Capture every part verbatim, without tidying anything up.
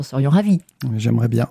Nous serions ravis. J'aimerais bien.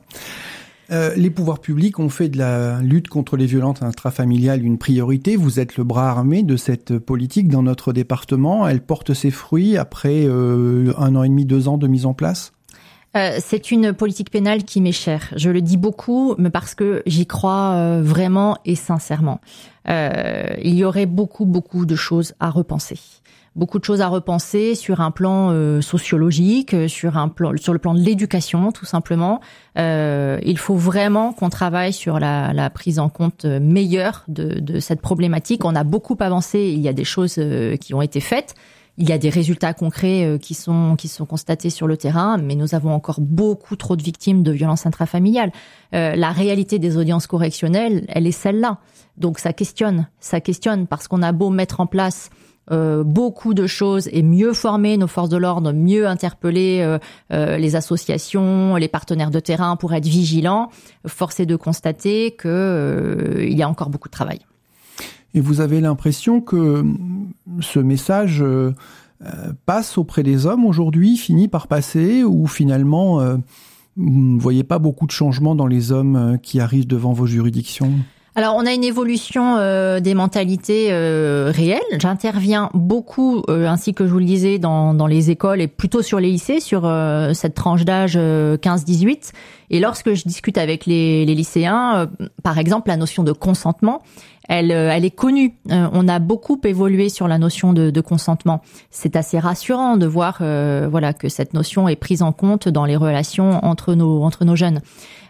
Euh, les pouvoirs publics ont fait de la lutte contre les violences intrafamiliales une priorité. Vous êtes le bras armé de cette politique dans notre département. Elle porte ses fruits après euh, un an et demi, deux ans de mise en place. Euh, c'est une politique pénale qui m'est chère. Je le dis beaucoup, mais parce que j'y crois euh, vraiment et sincèrement. Euh, il y aurait beaucoup, beaucoup de choses à repenser. Beaucoup de choses à repenser sur un plan euh, sociologique, sur un plan, sur le plan de l'éducation, tout simplement. Euh, il faut vraiment qu'on travaille sur la, la prise en compte meilleure de, de cette problématique. On a beaucoup avancé. Il y a des choses euh, qui ont été faites. Il y a des résultats concrets euh, qui sont qui sont constatés sur le terrain, mais nous avons encore beaucoup trop de victimes de violences intrafamiliales. Euh, la réalité des audiences correctionnelles, elle est celle-là. Donc ça questionne, ça questionne parce qu'on a beau mettre en place Euh, beaucoup de choses et mieux former nos forces de l'ordre, mieux interpeller euh, euh, les associations, les partenaires de terrain pour être vigilants, force est de constater que euh, il y a encore beaucoup de travail. Et vous avez l'impression que ce message euh, passe auprès des hommes aujourd'hui, finit par passer, ou finalement euh, vous ne voyez pas beaucoup de changements dans les hommes qui arrivent devant vos juridictions ? Alors, on a une évolution euh, des mentalités euh, réelles. J'interviens beaucoup, euh, ainsi que je vous le disais, dans, dans les écoles et plutôt sur les lycées, sur euh, cette tranche d'âge euh, quinze dix-huit. Et lorsque je discute avec les, les lycéens, euh, par exemple, la notion de consentement, elle, euh, elle est connue. Euh, on a beaucoup évolué sur la notion de, de consentement. C'est assez rassurant de voir, euh, voilà, que cette notion est prise en compte dans les relations entre nos entre nos jeunes.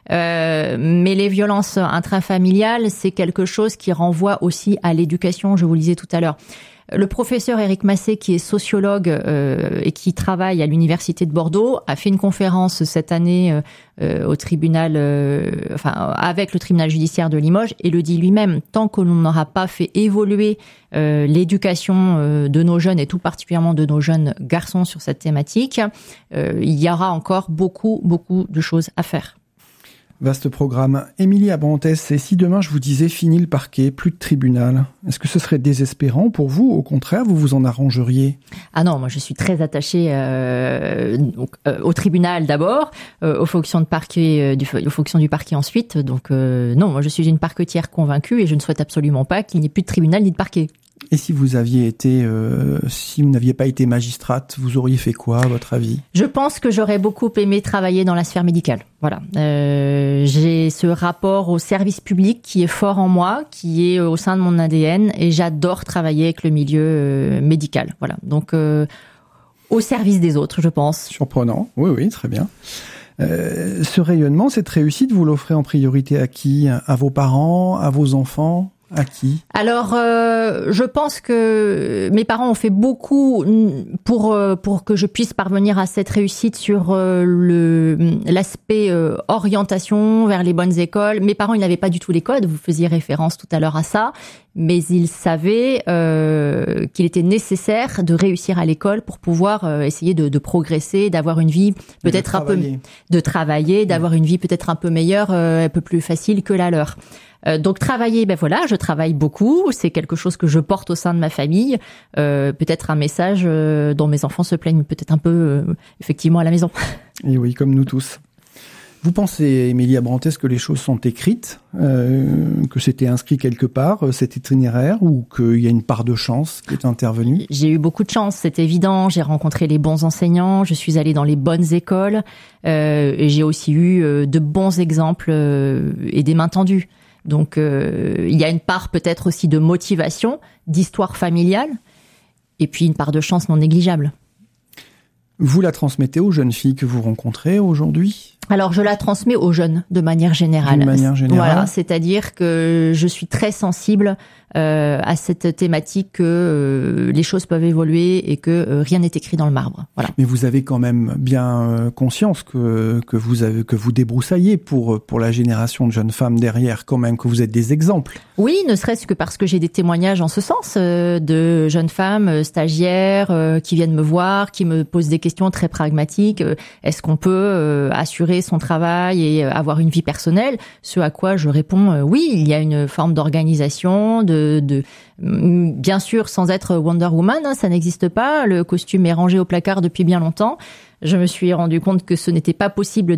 Euh, mais les violences intrafamiliales, c'est quelque chose qui renvoie aussi à l'éducation, je vous le disais tout à l'heure. Le professeur Éric Massé, qui est sociologue euh, et qui travaille à l'université de Bordeaux, a fait une conférence cette année euh, au tribunal, euh, enfin avec le tribunal judiciaire de Limoges, et le dit lui-même. Tant que l'on n'aura pas fait évoluer euh, l'éducation euh, de nos jeunes et tout particulièrement de nos jeunes garçons sur cette thématique, euh, il y aura encore beaucoup, beaucoup de choses à faire. Vaste programme. Émilie Abrantes, et si demain je vous disais fini le parquet, plus de tribunal, est-ce que ce serait désespérant pour vous? Au contraire, vous vous en arrangeriez? Ah non, moi je suis très attachée euh, donc, euh, au tribunal d'abord, euh, aux fonctions de parquet, euh, du, aux fonctions du parquet ensuite. Donc euh, non, moi je suis une parquetière convaincue et je ne souhaite absolument pas qu'il n'y ait plus de tribunal ni de parquet. Et si vous aviez été, euh, si vous n'aviez pas été magistrate, vous auriez fait quoi, à votre avis? Je pense que j'aurais beaucoup aimé travailler dans la sphère médicale. Voilà, euh, j'ai ce rapport au service public qui est fort en moi, qui est au sein de mon A D N, et j'adore travailler avec le milieu euh, médical. Voilà, donc euh, au service des autres, je pense. Surprenant. Oui, oui, très bien. Euh, ce rayonnement, cette réussite, vous l'offrez en priorité à qui? À vos parents, à vos enfants? À qui? Alors, euh, je pense que mes parents ont fait beaucoup pour pour que je puisse parvenir à cette réussite sur euh, le l'aspect euh, orientation vers les bonnes écoles. Mes parents, ils n'avaient pas du tout les codes. Vous faisiez référence tout à l'heure à ça, mais ils savaient euh, qu'il était nécessaire de réussir à l'école pour pouvoir euh, essayer de, de progresser, d'avoir une vie peut-être un peu de travailler, d'avoir une vie peut-être un peu meilleure, euh, un peu plus facile que la leur. Euh, donc travailler, ben voilà, je travaille beaucoup, c'est quelque chose que je porte au sein de ma famille, euh, peut-être un message euh, dont mes enfants se plaignent peut-être un peu euh, effectivement à la maison. Et oui, comme nous tous. Vous pensez, Émilie Abrantes, que les choses sont écrites, euh, que c'était inscrit quelque part, cet itinéraire, ou qu'il y a une part de chance qui est intervenue? J'ai eu beaucoup de chance, c'est évident. J'ai rencontré les bons enseignants, je suis allée dans les bonnes écoles, euh, et j'ai aussi eu euh, de bons exemples euh, et des mains tendues. Donc, euh, il y a une part peut-être aussi de motivation, d'histoire familiale, et puis une part de chance non négligeable. Vous la transmettez aux jeunes filles que vous rencontrez aujourd'hui? Alors, je la transmets aux jeunes de manière générale. De manière générale. Voilà, c'est-à-dire que je suis très sensible euh, à cette thématique que euh, les choses peuvent évoluer et que euh, rien n'est écrit dans le marbre. Voilà. Mais vous avez quand même bien euh, conscience que que vous avez que vous débroussaillez pour pour la génération de jeunes femmes derrière, quand même, que vous êtes des exemples. Oui, ne serait-ce que parce que j'ai des témoignages en ce sens euh, de jeunes femmes euh, stagiaires euh, qui viennent me voir, qui me posent des questions très pragmatiques. Euh, est-ce qu'on peut euh, assurer gérer son travail et avoir une vie personnelle. Ce à quoi je réponds euh, oui, il y a une forme d'organisation, de, de bien sûr sans être Wonder Woman, hein, ça n'existe pas. Le costume est rangé au placard depuis bien longtemps. Je me suis rendu compte que ce n'était pas possible